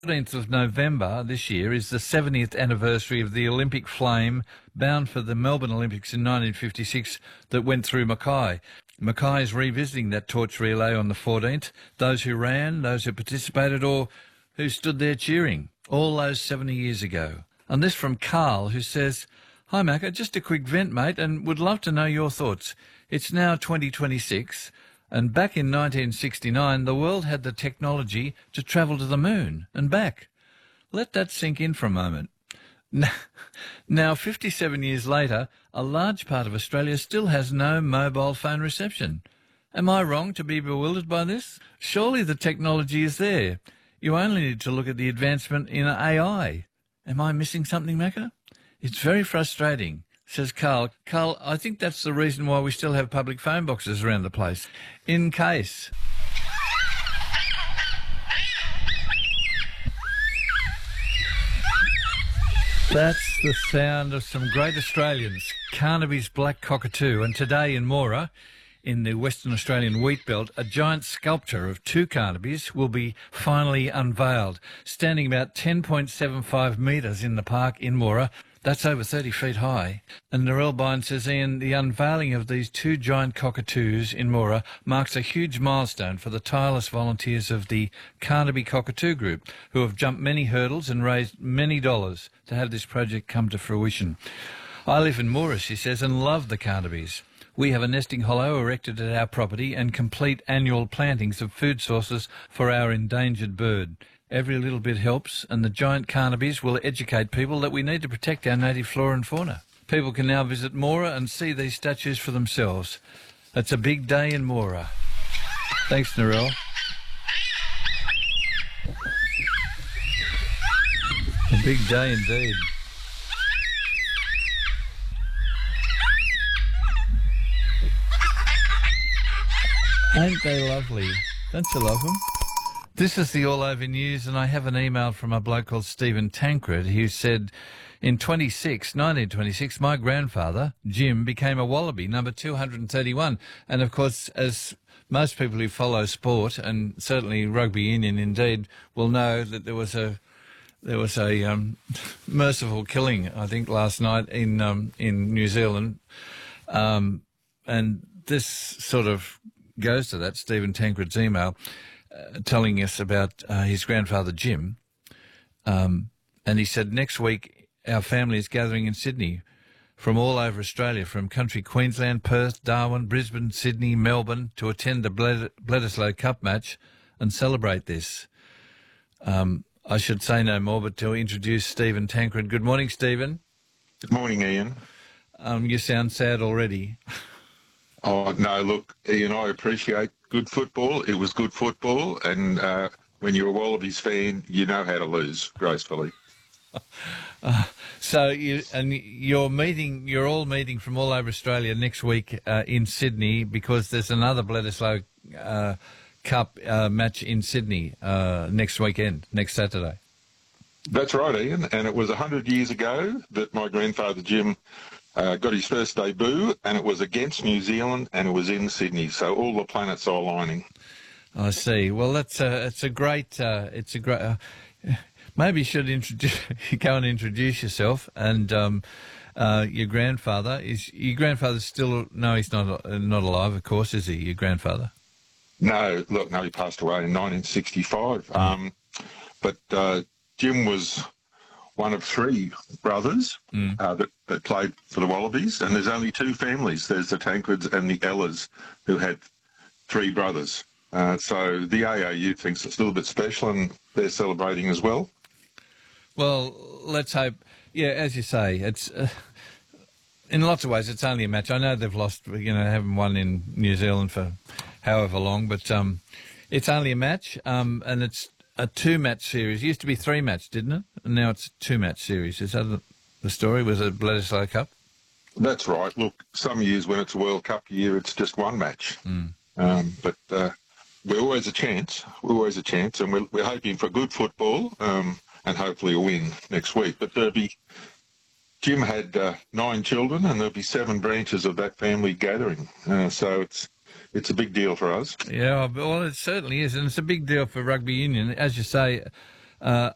14th of November this year is the 70th anniversary of the Olympic flame bound for the Melbourne Olympics in 1956 that went through Mackay. Mackay is revisiting that torch relay on the 14th. Those who ran, those who participated or who stood there cheering, all those 70 years ago. And this from Carl, who says, "Hi Macca, just a quick vent, mate, and would love to know your thoughts. It's now 2026, and back in 1969, the world had the technology to travel to the moon and back. Let that sink in for a moment. Now, 57 years later, a large part of Australia still has no mobile phone reception. Am I wrong to be bewildered by this? Surely the technology is there. You only need to look at the advancement in AI. Am I missing something, Macca? It's very frustrating," says Carl. Carl, I think that's the reason why we still have public phone boxes around the place. In case. That's the sound of some great Australians, Carnaby's Black Cockatoo. And today in Moora, in the Western Australian wheat belt, a giant sculpture of two Carnabys will be finally unveiled, standing about 10.75 metres in the park in Moora. That's over 30 feet high. And Narelle Byrne says, "Ian, the unveiling of these two giant cockatoos in Moora marks a huge milestone for the tireless volunteers of the Carnaby Cockatoo Group, who have jumped many hurdles and raised many dollars to have this project come to fruition. I live in Moora," she says, "and love the Carnabys. We have a nesting hollow erected at our property and complete annual plantings of food sources for our endangered bird. Every little bit helps, and the giant Carnabys will educate people that we need to protect our native flora and fauna. People can now visit Moora and see these statues for themselves. It's a big day in Moora." Thanks, Narelle. A big day indeed. Ain't they lovely? Don't you love them? This is the All Over News, and I have an email from a bloke called Stephen Tancred who said, in 1926, my grandfather, Jim, became a wallaby, number 231. And, of course, as most people who follow sport, and certainly rugby union indeed, will know that there was a merciful killing, I think, last night in New Zealand. And this sort of goes to that, Stephen Tancred's email, telling us about his grandfather Jim, and he said, "Next week our family is gathering in Sydney from all over Australia, from country Queensland, Perth, Darwin, Brisbane, Sydney, Melbourne, to attend the Bledisloe Cup match and celebrate this." I should say no more, but to introduce Stephen Tancred. Good morning, Stephen. Good morning, Ian. You sound sad already. Oh, no, look, Ian, I appreciate good football. It was good football, and when you're a Wallabies fan, you know how to lose gracefully. So you're all meeting from all over Australia next week in Sydney, because there's another Bledisloe Cup match in Sydney next weekend, next Saturday. That's right, Ian, and it was 100 years ago that my grandfather Jim got his first debut, and it was against New Zealand, and it was in Sydney. So all the planets are aligning. I see. Well, it's a great. Maybe you should go and introduce yourself, and your grandfather. Is your grandfather still? No, he's not alive. Of course, is he? Your grandfather? No, look, no, he passed away in 1965. But Jim was one of three brothers that played for the Wallabies, and there's only two families. There's the Tancreds and the Ellers, who had three brothers. So the AAU thinks it's a little bit special, and they're celebrating as well. Well, let's hope. Yeah, as you say, it's in lots of ways it's only a match. I know they've lost, haven't won in New Zealand for however long, but it's only a match, and it's a two-match series. It used to be three-match, didn't it? And now it's a two-match series. Is that the story? Was it Bledisloe Cup? That's right. Look, some years when it's a World Cup year, it's just one match. But we're always a chance. We're always a chance, and we're hoping for good football and hopefully a win next week. But Jim had 9 children, and there'll be 7 branches of that family gathering. So it's a big deal for us. Yeah, well, it certainly is, and it's a big deal for rugby union. As you say,